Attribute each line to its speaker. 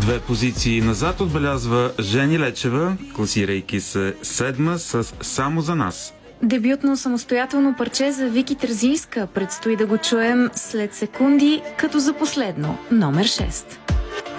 Speaker 1: 2 позиции назад отбелязва Жени Лечева, класирайки се 7 с "Само за нас".
Speaker 2: Дебютно самостоятелно парче за Вики Терзийска. Предстои да го чуем след секунди, като за последно, номер 6.